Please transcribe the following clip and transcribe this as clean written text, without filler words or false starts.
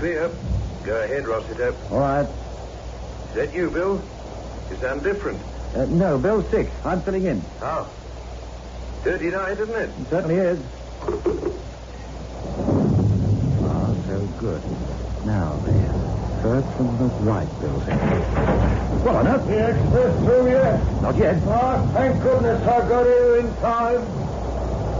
clear. Go ahead, Rossiter. All right. Is that you, Bill? You sound different. No, Bill's sick. I'm filling in. Oh. Dirty night, isn't it? It certainly is. Ah, so good. Now, the third from the right, Bill said. What on earth? The express through yet? Not yet. Ah, thank goodness I got here in time.